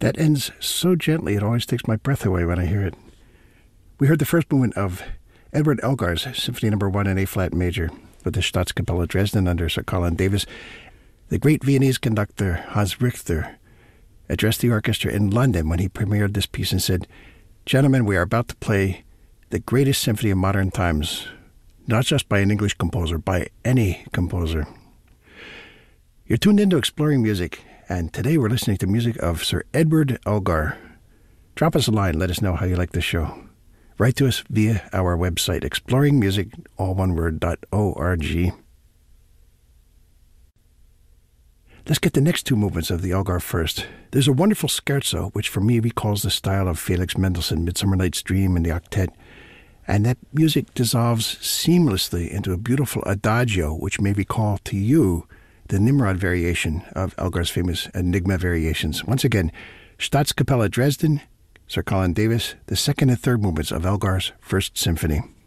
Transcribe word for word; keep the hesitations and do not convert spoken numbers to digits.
That ends so gently it always takes my breath away when I hear it. We heard the first movement of Edward Elgar's Symphony Number One in A-flat major with the Staatskapelle Dresden under Sir Colin Davis. The great Viennese conductor Hans Richter addressed the orchestra in London when he premiered this piece and said, "Gentlemen, we are about to play the greatest symphony of modern times, not just by an English composer, by any composer." You're tuned into Exploring Music, and today we're listening to music of Sir Edward Elgar. Drop us a line, let us know how you like the show. Write to us via our website, exploring music, all one word, dot org. Let's get the next two movements of the Elgar first. There's a wonderful scherzo, which for me recalls the style of Felix Mendelssohn, Midsummer Night's Dream, and the octet. And that music dissolves seamlessly into a beautiful adagio, which may recall to you the Nimrod variation of Elgar's famous Enigma variations. Once again, Staatskapelle Dresden, Sir Colin Davis, the second and third movements of Elgar's First Symphony.